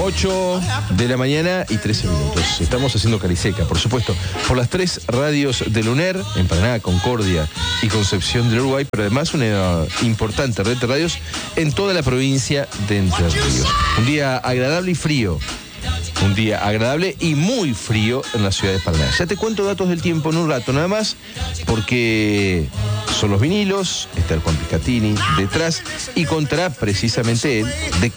8 de la mañana y 13 minutos. Estamos haciendo Cariseca, por supuesto, por las 3 radios del UNER, en Paraná, Concordia y Concepción del Uruguay, pero además una importante red de radios en toda la provincia de Entre Ríos. Un día agradable y frío. Un día agradable y muy frío en la ciudad de Paraná. Ya te cuento datos del tiempo en un rato nada más, porque son los vinilos, está el Juan Piscatini detrás y contará precisamente él de